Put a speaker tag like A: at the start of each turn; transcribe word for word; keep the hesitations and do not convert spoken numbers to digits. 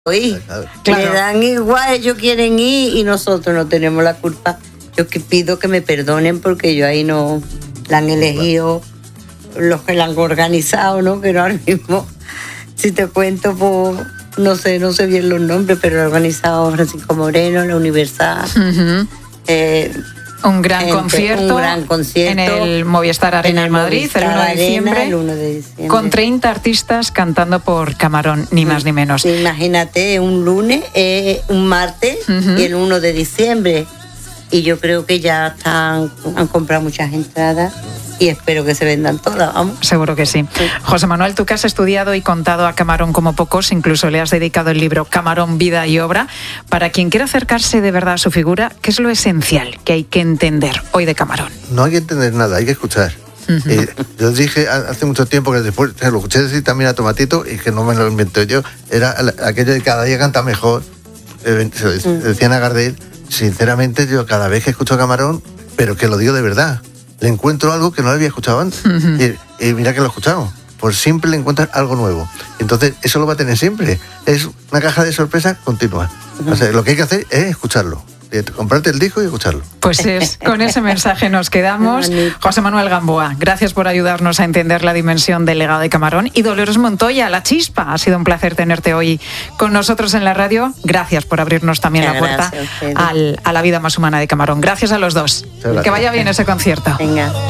A: hoy. Claro. Le dan igual, ellos quieren ir y nosotros no tenemos la culpa. Yo que pido que me perdonen porque yo ahí no la han elegido los que la han organizado, ¿no? Pero ahora mismo, si te cuento, pues, no sé, no sé bien los nombres, pero lo ha organizado Francisco Moreno, la Universal. Uh-huh. eh,
B: Un gran, gente, concierto,
A: un gran concierto
B: en el Movistar Arena en, el Madrid,
A: Movistar
B: el uno de diciembre,
A: Arena, el uno de diciembre,
B: con treinta artistas cantando por Camarón, ni más ni menos.
A: Imagínate, un lunes, eh, un martes uh-huh. y el uno de diciembre. Y yo creo que ya están, han comprado muchas entradas y espero que se vendan todas, vamos.
B: Seguro que sí. sí. José Manuel, tú que has estudiado y contado a Camarón como pocos, incluso le has dedicado el libro Camarón, vida y obra. Para quien quiera acercarse de verdad a su figura, ¿qué es lo esencial que hay que entender hoy de Camarón?
C: No hay que entender nada, hay que escuchar. Uh-huh. Eh, yo dije hace mucho tiempo que después lo escuché decir también a Tomatito y que no me lo inventé yo, era aquello de cada día canta mejor, eh, se lo decían a Gardel. Sinceramente, yo cada vez que escucho a Camarón, pero que lo digo de verdad, le encuentro algo que no lo había escuchado antes. Uh-huh. Y, y mira que lo he escuchado. Por siempre le encuentras algo nuevo. Entonces, eso lo va a tener siempre. Es una caja de sorpresas continua. Uh-huh. O sea, lo que hay que hacer es escucharlo. Comprarte el disco y escucharlo.
B: Pues es, con ese mensaje nos quedamos. José Manuel Gamboa, gracias por ayudarnos a entender la dimensión del legado de Camarón. Y Dolores Montoya, La Chispa, ha sido un placer tenerte hoy con nosotros en la radio. Gracias por abrirnos también Muchas la puerta al, a la vida más humana de Camarón. Gracias a los dos. Que vaya bien ese concierto.
A: Venga.